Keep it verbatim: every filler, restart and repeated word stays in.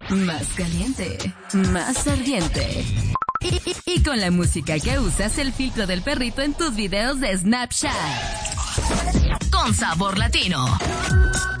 más caliente, más ardiente. Y, y, y con la música que usas, el filtro del perrito en tus videos de Snapchat. Con sabor latino.